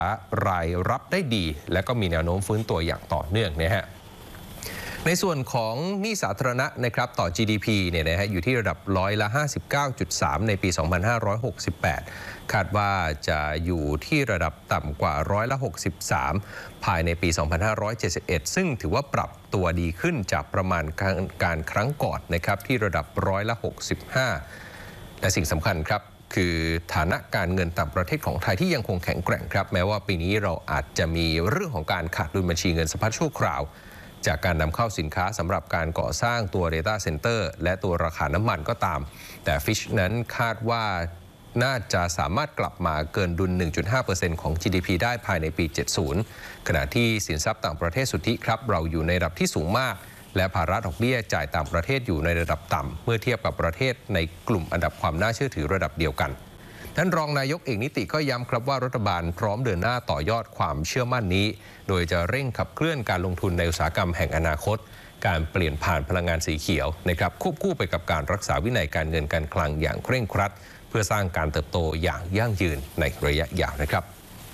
รายรับได้ดีและก็มีแนวโน้มฟื้นตัวอย่างต่อเนื่องนะฮะในส่วนของหนี้สาธารณะนะครับต่อ GDP เนี่ยนะฮะอยู่ที่ระดับ59.3%ในปี 2568 คาดว่าจะอยู่ที่ระดับต่ำกว่า63%ภายในปี 2571 ซึ่งถือว่าปรับตัวดีขึ้นจากประมาณการครั้งก่อนนะครับที่ระดับ65%และสิ่งสำคัญครับคือฐานะการเงินต่างประเทศของไทยที่ยังคงแข็งแกร่งครับแม้ว่าปีนี้เราอาจจะมีเรื่องของการขาดดุลบัญชีเงินสะพัดชั่วคราวจากการนำเข้าสินค้าสำหรับการก่อสร้างตัว Data Center และตัวราคาน้ำมันก็ตามแต่ฟิชนั้นคาดว่าน่าจะสามารถกลับมาเกินดุล 1.5% ของ GDP ได้ภายในปี 70 ขณะที่สินทรัพย์ต่างประเทศสุทธิครับเราอยู่ในระดับที่สูงมากและภาระดอกเบี้ยจ่ายต่างประเทศอยู่ในระดับต่ำเมื่อเทียบกับประเทศในกลุ่มอันดับความน่าเชื่อถือระดับเดียวกันท่านรองนายกเอกนิติก็ย้ำครับว่ารัฐบาลพร้อมเดินหน้าต่อยอดความเชื่อมั่นนี้โดยจะเร่งขับเคลื่อนการลงทุนในอุตสาหกรรมแห่งอนาคตการเปลี่ยนผ่านพลังงานสีเขียวนะครับควบคู่ไปกับการรักษาวินัยการเงินการคลังอย่างเคร่งครัดเพื่อสร้างการเติบโตอย่างยั่งยืนในระยะยาวนะครับ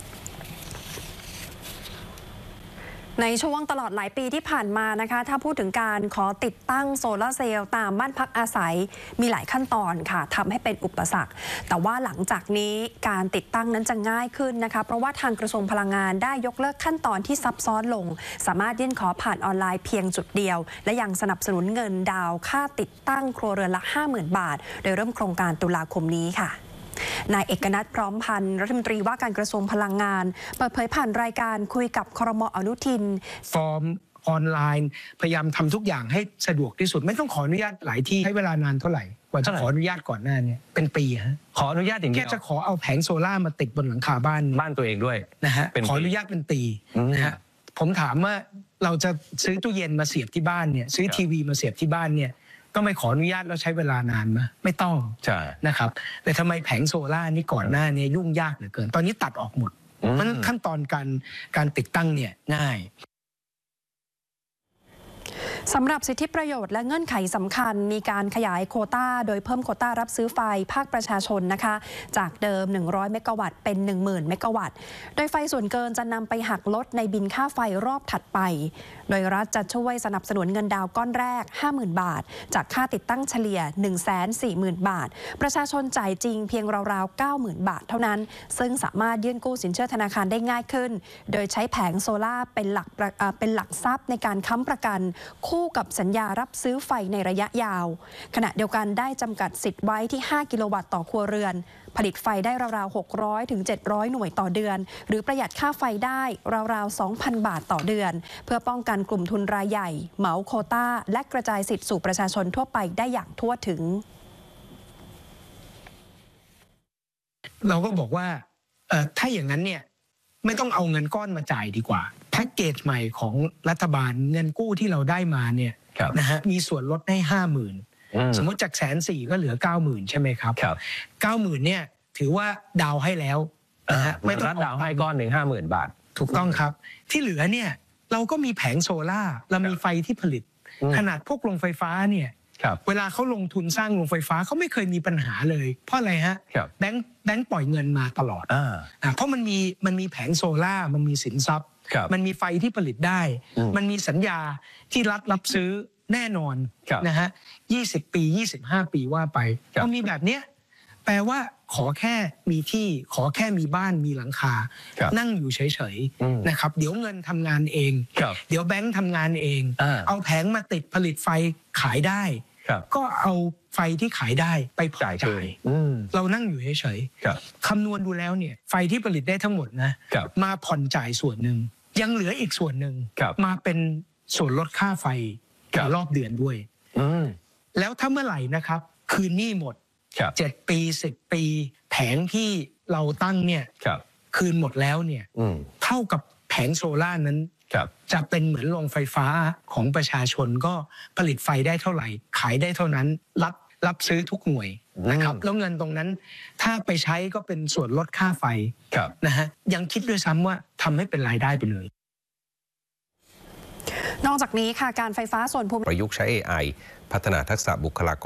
ในช่วงตลอดหลายปีที่ผ่านมานะคะถ้าพูดถึงการขอติดตั้งโซลาร์เซลล์ตามบ้านพักอาศัยมีหลายขั้นตอนค่ะทำให้เป็นอุปสรรคแต่ว่าหลังจากนี้การติดตั้งนั้นจะง่ายขึ้นนะคะเพราะว่าทางกระทรวงพลังงานได้ยกเลิกขั้นตอนที่ซับซ้อนลงสามารถยื่นขอผ่านออนไลน์เพียงจุดเดียวและยังสนับสนุนเงินดาวน์ค่าติดตั้งครัวเรือนละ 50,000 บาทโดยเริ่มโครงการตุลาคมนี้ค่ะนายเอกนัทพร้อมพันธ์รัฐมนตรีว่าการกระทรวงพลังงานเปิดเผยผ่านรายการคุยกับครม.อนุทินฟอร์มออนไลน์พยายามทำทุกอย่างให้สะดวกที่สุดไม่ต้องขออนุญาตหลายที่ใช้เวลานานเท่าไหร่กว่าจะขออนุญาตก่อนหน้านี้เป็นปีฮะขออนุญาตอย่างเดียวแค่จะขอเอาแผงโซล่ามาติดบนหลังคาบ้านตัวเองด้วยนะฮะขออนุญาตเป็นปีนะฮะผมถามว่าเราจะซื้อตู้เย็นมาเสียบที่บ้านเนี่ยซื้อทีวีมาเสียบที่บ้านเนี่ยก็ไม่ขออนุญาตแล้วใช้เวลานานไหมไม่ต้องนะครับแต่ทำไมแผงโซล่านี่ก่อนหน้านี้ยุ่งยากเหลือเกินตอนนี้ตัดออกหมดเพราะฉะนั้นขั้นตอนการติดตั้งเนี่ยง่ายสำหรับสิทธิประโยชน์และเงื่อนไขสำคัญมีการขยายโควต้าโดยเพิ่มโควต้ารับซื้อไฟภาคประชาชนนะคะจากเดิม100เมกะวัตต์เป็น 10,000 เมกะวัตต์โดยไฟส่วนเกินจะนำไปหักลดในบินค่าไฟรอบถัดไปโดยรัฐจะช่วยสนับสนุนเงินดาวก้อนแรก 50,000 บาทจากค่าติดตั้งเฉลี่ย 140,000 บาทประชาชนจ่ายจริงเพียงราวๆ 90,000 บาทเท่านั้นซึ่งสามารถยื่นกู้สินเชื่อธนาคารได้ง่ายขึ้นโดยใช้แผงโซล่าเป็นหลักทรัพย์ในการค้ำประกันคู่กับสัญญารับซื้อไฟในระยะยาวขณะเดียวกันได้จำกัดสิทธิ์ไว้ที่5กิโลวัตต์ต่อครัวเรือนผลิตไฟได้ราวๆ600 ถึง 700 หน่วยต่อเดือนหรือประหยัดค่าไฟได้ราวๆ 2,000 บาทต่อเดือนเพื่อป้องกันกลุ่มทุนรายใหญ่เหมาโควต้าและกระจายสิทธิสู่ประชาชนทั่วไปได้อย่างทั่วถึงเราก็บอกว่าถ้าอย่างนั้นเนี่ยไม่ต้องเอาเงินก้อนมาจ่ายดีกว่าแพ็กเกจใหม่ของรัฐบาลเงินกู้ที่เราได้มาเนี่ยนะฮะมีส่วนลดให้ 50,000 สมมติจาก140,000ก็เหลือ 90,000 ใช่ไหมครับ 90,000 เนี่ยถือว่าดาวให้แล้วนะฮะไม่ต้องดาวให้ก้อนหนึ่ง 50,000 บาทถูกต้องครับที่เหลือเนี่ยเราก็มีแผงโซล่าเรามีไฟที่ผลิตขนาดพวกโรงไฟฟ้าเนี่ยเวลาเขาลงทุนสร้างโรงไฟฟ้าเขาไม่เคยมีปัญหาเลยเพราะอะไรฮะแบงก์ปล่อยเงินมาตลอดเพราะมันมีแผงโซล่ามันมีสินทรัพย์มันมีไฟที่ผลิตได้มันมีสัญญาที่รัฐรับซื้อแน่นอนนะฮะ20 ปี25 ปีว่าไปพอมีแบบเนี้ยแปลว่าขอแค่มีที่ขอแค่มีบ้านมีหลังคานั่งอยู่เฉยๆนะครับเดี๋ยวเงินทำงานเองเดี๋ยวแบงค์ทำงานเองเอาแผงมาติดผลิตไฟขายได้ก็เอาไฟที่ขายได้ไปจ่ายเรานั่งอยู่เฉยๆคำนวณดูแล้วเนี่ยไฟที่ผลิตได้ทั้งหมดนะมาผ่อนจ่ายส่วนหนึ่งยังเหลืออีกส่วนหนึ่งมาเป็นส่วนลดค่าไฟรอบเดือนด้วยแล้วถ้าเมื่อไหร่นะครับคืนหนี้หมด7 ปี10 ปีแผงที่เราตั้งเนี่ยคืนหมดแล้วเนี่ยเท่ากับแผงโซล่านั้นจะเป็นเหมือนโรงไฟฟ้าของประชาชนก็ผลิตไฟได้เท่าไหร่ขายได้เท่านั้นรับซื้อทุกหน่วยนะครับแล้วเงินตรงนั้นถ้าไปใช้ก็เป็นส่วนลดค่าไฟนะฮะยังคิดด้วยซ้ำว่าทำให้เป็นรายได้ไปเลยนอกจากนี้ค่ะการไฟฟ้าส่วนภูมิประยุกต์ใช้ AI พัฒนาทักษะบุคลาก